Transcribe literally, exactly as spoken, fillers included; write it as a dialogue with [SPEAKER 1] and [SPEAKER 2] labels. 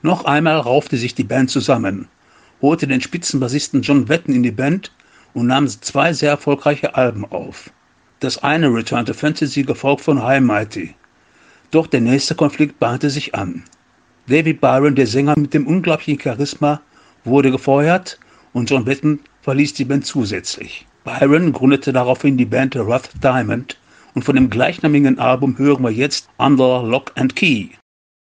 [SPEAKER 1] Noch einmal raufte sich die Band zusammen, holte den Spitzenbassisten John Wetton in die Band und nahm zwei sehr erfolgreiche Alben auf. Das eine, Return to Fantasy, gefolgt von High Mighty. Doch der nächste Konflikt bahnte sich an. David Byron, der Sänger mit dem unglaublichen Charisma, wurde gefeuert und John Wetton verließ die Band zusätzlich. Byron gründete daraufhin die Band The Rough Diamond und von dem gleichnamigen Album hören wir jetzt Under Lock and Key.